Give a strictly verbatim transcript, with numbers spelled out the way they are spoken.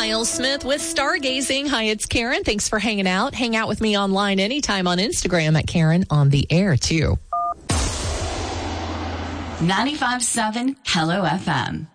Miles Smith with Stargazing. Hi, it's Karen. Thanks for hanging out. Hang out with me online anytime on Instagram at Karen on the air, too. ninety-five point seven Hello F M.